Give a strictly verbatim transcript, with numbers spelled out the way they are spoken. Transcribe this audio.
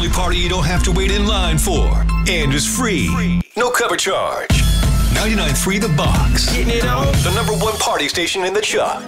only party you don't have to wait in line for. And is free. No cover charge. ninety-nine point three The Box. Getting it on. The number one party station in the Chuck.